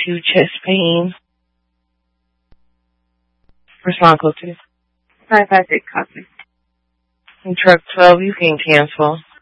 2, chest pain. Respond code 2. 556, copy. And truck 12, you can cancel.